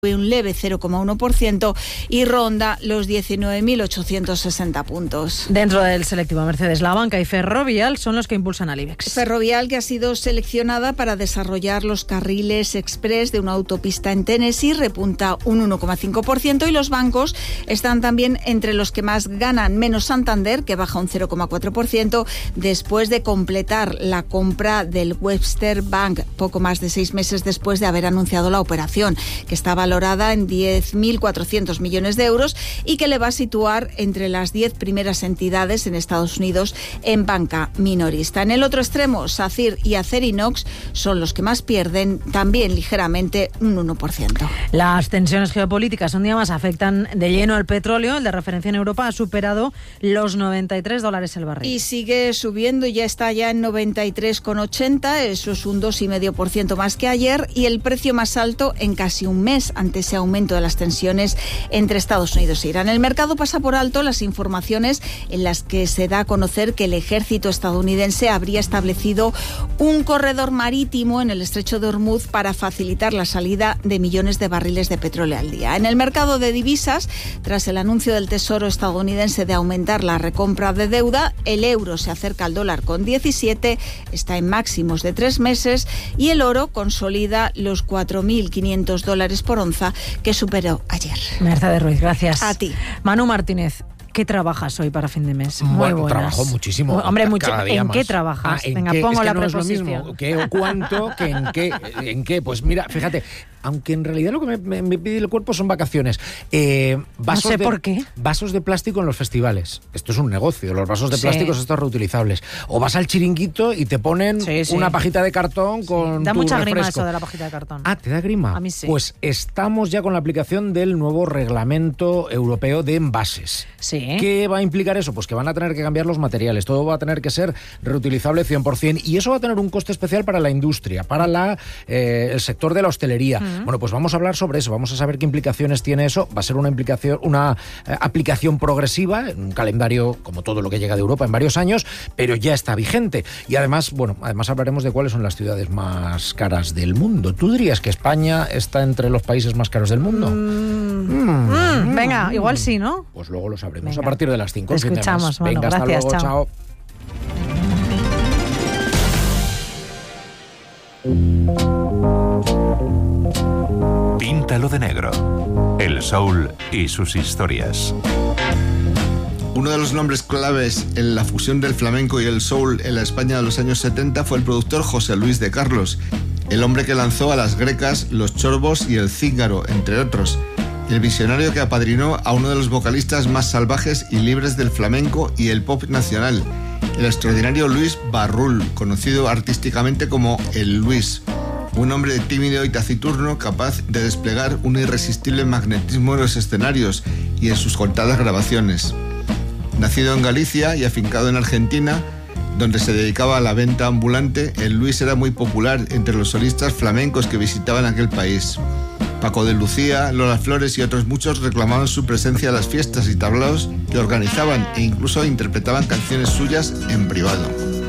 un leve 0,1% y ronda los 19.860 puntos. Dentro del selectivo Mercedes, la banca y Ferrovial son los que impulsan al IBEX. Ferrovial, que ha sido seleccionada para desarrollar los carriles express de una autopista en Tennessee, repunta un 1,5%, y los bancos están también entre los que más ganan, menos Santander, que baja un 0,4% después de completar la compra del Webster Bank, poco más de 6 meses después de haber anunciado la operación, que está valorada en 10.400 millones de euros y que le va a situar entre las 10 primeras entidades en Estados Unidos en banca minorista. En el otro extremo, SACIR y Acerinox son los que más pierden, también ligeramente un 1%. Las tensiones geopolíticas un día más afectan de lleno al petróleo. El de referencia en Europa ha superado los $93 el barril. Y sigue subiendo, ya está ya en 93,80, eso es un 2,5% más que ayer, y el precio más alto en casi un mes ante ese aumento de las tensiones entre Estados Unidos e Irán. El mercado pasa por alto las informaciones en las que se da a conocer que el ejército estadounidense habría establecido un corredor marítimo en el estrecho de Hormuz para facilitar la salida de millones de barriles de petróleo al día. En el mercado de divisas, tras el anuncio del Tesoro estadounidense de aumentar la recompra de deuda, el euro se acerca al dólar con 17, está en máximos de 3 meses, y el oro consolida los $4.500 por onza que superó ayer. Mercedes Ruiz, gracias. A ti. Manu Martínez, ¿qué trabajas hoy para fin de mes? Bueno, trabajo muchísimo. Hombre, mucho. ¿En más. qué trabajas? Venga, pongo la no preposición. Es lo mismo qué o cuánto que en qué. Pues mira, fíjate, aunque en realidad lo que me pide el cuerpo son vacaciones. No sé por qué. Vasos de plástico en los festivales. Esto es un negocio. Los vasos de plástico estos reutilizables. O vas al chiringuito y te ponen una pajita de cartón con Da tu mucha refresco. grima eso de la pajita de cartón. Ah, ¿te da grima? A mí sí. Pues estamos ya con la aplicación del nuevo reglamento europeo de envases. Sí. ¿Qué va a implicar eso? Pues que van a tener que cambiar los materiales, todo va a tener que ser reutilizable 100%, y eso va a tener un coste especial para la industria, para el sector de la hostelería. Bueno, pues vamos a hablar sobre eso, vamos a saber qué implicaciones tiene eso. Va a ser una aplicación progresiva, un calendario como todo lo que llega de Europa en varios años, pero ya está vigente. Y además hablaremos de cuáles son las ciudades más caras del mundo. ¿Tú dirías que España está entre los países más caros del mundo? Venga, igual sí, ¿no? Pues luego lo sabremos. Venga. A partir de las 5. Te escuchamos, Manu. Venga, hasta Gracias, luego, chao. Píntalo de negro. El soul y sus historias. Uno de los nombres claves en la fusión del flamenco y el soul en la España de los años 70 fue el productor José Luis de Carlos, el hombre que lanzó a las Grecas, los Chorbos y el Cíngaro, entre otros. El visionario que apadrinó a uno de los vocalistas más salvajes y libres del flamenco y el pop nacional, el extraordinario Luis Barrul, conocido artísticamente como El Luis. Un hombre tímido y taciturno, capaz de desplegar un irresistible magnetismo en los escenarios y en sus contadas grabaciones. Nacido en Galicia y afincado en Argentina, donde se dedicaba a la venta ambulante, el Luis era muy popular entre los solistas flamencos que visitaban aquel país. Paco de Lucía, Lola Flores y otros muchos reclamaban su presencia en las fiestas y tablaos que organizaban, e incluso interpretaban canciones suyas en privado.